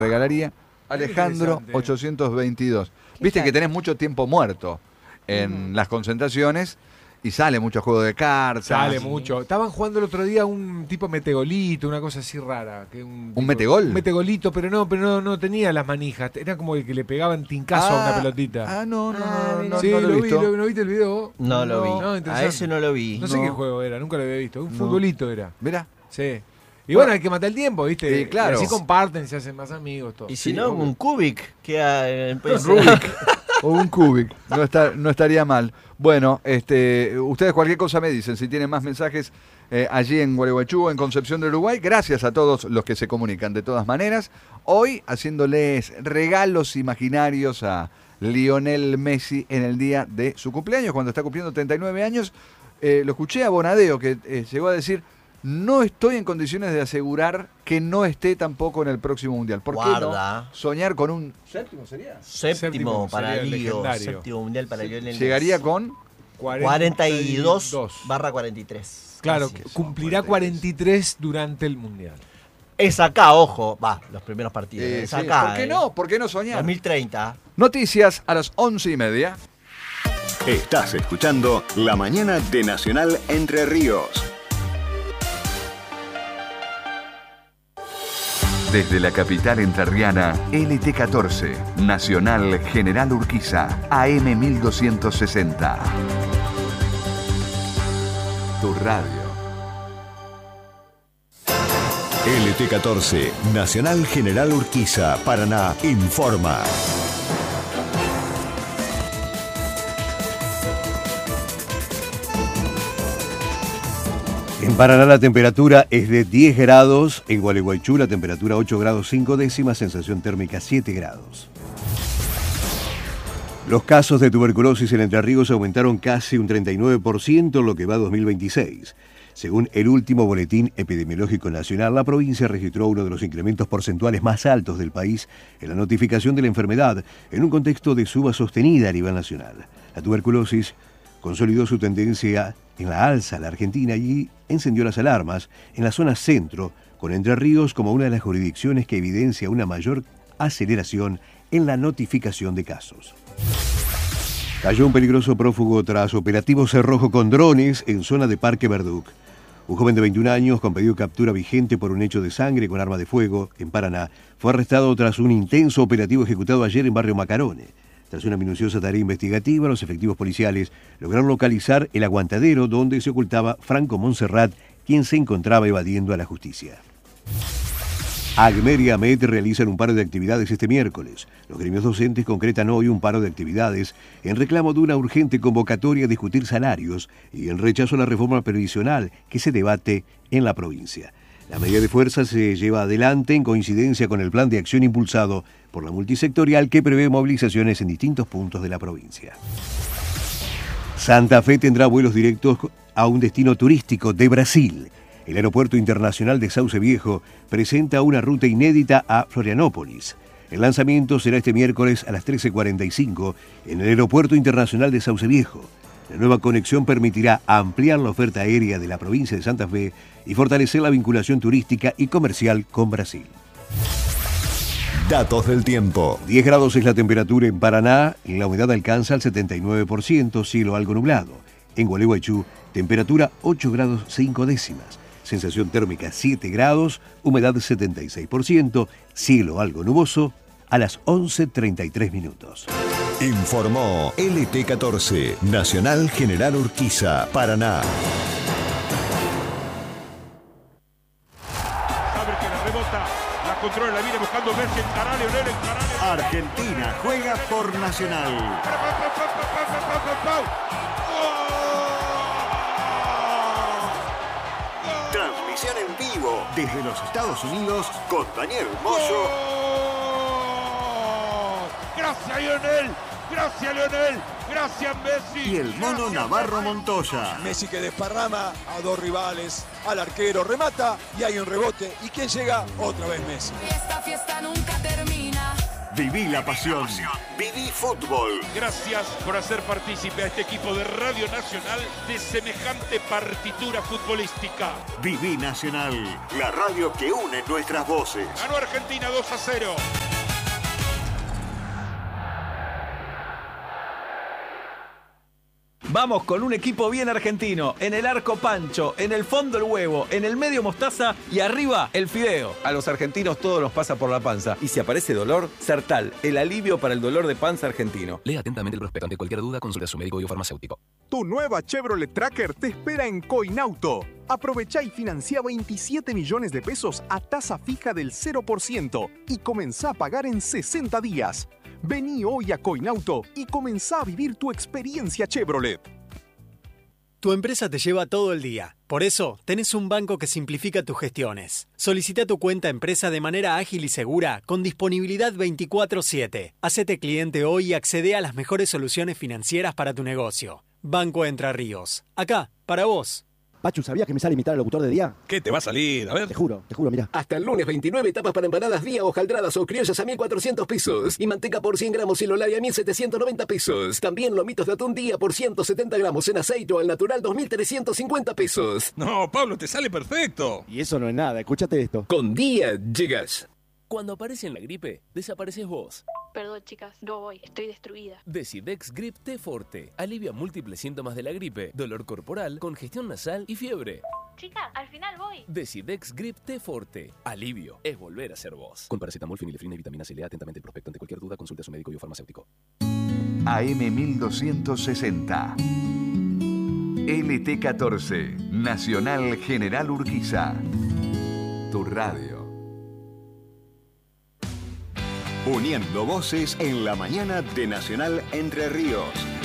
regalaría. Alejandro 822. Viste que tenés mucho tiempo muerto en las concentraciones y sale mucho juego de cartas. Sale mucho. Estaban jugando el otro día un tipo metegolito, una cosa así rara. ¿Un metegol? Un metegolito, pero no tenía las manijas. Era como el que le pegaban tincazo a una pelotita. No Sí, lo he visto. ¿No viste el video? No lo vi. A ese no lo vi. No sé qué juego era, nunca lo había visto. Un futbolito era. Mirá. Sí. Y bueno, hay que matar el tiempo, ¿viste? Sí, claro. Y así comparten, se hacen más amigos. Todo. Y si no, un Kubik queda en PC. Rubik o un Kubik, no estaría mal. Bueno, ustedes cualquier cosa me dicen, si tienen más mensajes allí en Gualeguaychú, en Concepción del Uruguay. Gracias a todos los que se comunican de todas maneras. Hoy haciéndoles regalos imaginarios a Lionel Messi en el día de su cumpleaños, cuando está cumpliendo 39 años. Lo escuché a Bonadeo que llegó a decir: no estoy en condiciones de asegurar que no esté tampoco en el próximo Mundial. ¿Por qué no soñar con un séptimo sería? Séptimo para sería Lío. Séptimo Mundial para Lionel. Llegaría con 42/43. Claro, cumplirá 43 durante el Mundial. Es acá, ojo, los primeros partidos. Es acá. ¿Por qué no? ¿Por qué no soñar? 2030. Noticias a las 11:30. Estás escuchando La Mañana de Nacional Entre Ríos. Desde la capital entrerriana, LT14, Nacional General Urquiza, AM 1260. Tu radio. LT14, Nacional General Urquiza, Paraná, informa. En Paraná la temperatura es de 10 grados, en Gualeguaychú la temperatura 8 grados 5 décimas, sensación térmica 7 grados. Los casos de tuberculosis en Entre Ríos aumentaron casi un 39% en lo que va 2026. Según el último boletín epidemiológico nacional, la provincia registró uno de los incrementos porcentuales más altos del país en la notificación de la enfermedad, en un contexto de suba sostenida a nivel nacional. La tuberculosis consolidó su tendencia en la alza en la Argentina y encendió las alarmas en la zona centro, con Entre Ríos como una de las jurisdicciones que evidencia una mayor aceleración en la notificación de casos. Cayó un peligroso prófugo tras operativo cerrojo con drones en zona de Parque Verduc. Un joven de 21 años con pedido de captura vigente por un hecho de sangre con arma de fuego en Paraná fue arrestado tras un intenso operativo ejecutado ayer en Barrio Macarone. Tras una minuciosa tarea investigativa, los efectivos policiales lograron localizar el aguantadero donde se ocultaba Franco Monserrat, quien se encontraba evadiendo a la justicia. ACMER y AMET realizan un paro de actividades este miércoles. Los gremios docentes concretan hoy un paro de actividades en reclamo de una urgente convocatoria a discutir salarios y en rechazo a la reforma previsional que se debate en la provincia. La medida de fuerza se lleva adelante en coincidencia con el plan de acción impulsado por la multisectorial que prevé movilizaciones en distintos puntos de la provincia. Santa Fe tendrá vuelos directos a un destino turístico de Brasil. El Aeropuerto Internacional de Sauce Viejo presenta una ruta inédita a Florianópolis. El lanzamiento será este miércoles a las 13:45 en el Aeropuerto Internacional de Sauce Viejo. La nueva conexión permitirá ampliar la oferta aérea de la provincia de Santa Fe y fortalecer la vinculación turística y comercial con Brasil. Datos del tiempo. 10 grados es la temperatura en Paraná, y la humedad alcanza el 79%, cielo algo nublado. En Gualeguaychú, temperatura 8 grados 5 décimas. Sensación térmica 7 grados, humedad 76%, cielo algo nuboso, a las 11:33 minutos. Informó LT14, Nacional General Urquiza, Paraná. Sabe que la rebota, la controla, la viene buscando Messi, encará Lionel, encará. Argentina juega por Nacional. Transmisión en vivo desde los Estados Unidos con Daniel Moyo. Gracias Lionel, gracias Lionel, gracias Messi. Y el mono Navarro Montoya. Messi que desparrama a dos rivales, al arquero, remata y hay un rebote. ¿Y quién llega? Otra vez Messi. Esta fiesta nunca termina. Viví la pasión. Viví fútbol. Gracias por hacer partícipe a este equipo de Radio Nacional de semejante partitura futbolística. Viví Nacional, la radio que une nuestras voces. Ganó Argentina 2-0. Vamos con un equipo bien argentino. En el arco Pancho, en el fondo el huevo, en el medio mostaza y arriba el fideo. A los argentinos todo nos pasa por la panza. Y si aparece dolor, Sertal, el alivio para el dolor de panza argentino. Lea atentamente el prospecto. Ante cualquier duda, consulte a su médico o farmacéutico. Tu nueva Chevrolet Tracker te espera en Coinauto. Aprovecha y financia 27 millones de pesos a tasa fija del 0% y comenzá a pagar en 60 días. Vení hoy a Coinauto y comenzá a vivir tu experiencia Chevrolet. Tu empresa te lleva todo el día. Por eso, tenés un banco que simplifica tus gestiones. Solicita tu cuenta empresa de manera ágil y segura, con disponibilidad 24/7. Hacete cliente hoy y accede a las mejores soluciones financieras para tu negocio. Banco Entre Ríos. Acá, para vos. Pachu, ¿sabías que me sale imitar al locutor de día? ¿Qué te va a salir? A ver. Te juro, mirá. Hasta el lunes 29 tapas para empanadas día hojaldradas o criollas a 1.400 pesos. Y manteca por 100 gramos Silolari a 1.790 pesos. También lomitos de atún día por 170 gramos en aceite o al natural 2.350 pesos. No, Pablo, te sale perfecto. Y eso no es nada, escúchate esto. Con día llegas. Cuando aparece en la gripe, desapareces vos. Perdón, chicas, no voy, estoy destruida. Decidex Grip T Forte. Alivia múltiples síntomas de la gripe, dolor corporal, congestión nasal y fiebre. Chicas, al final voy. Decidex Grip T Forte. Alivio es volver a ser vos. Con paracetamol, fenilefrina y vitamina C. Lea atentamente el prospecto. Ante cualquier duda, consulte a su médico o farmacéutico. AM 1260. LT14. Nacional General Urquiza. Tu radio. Uniendo voces en la mañana de Nacional Entre Ríos.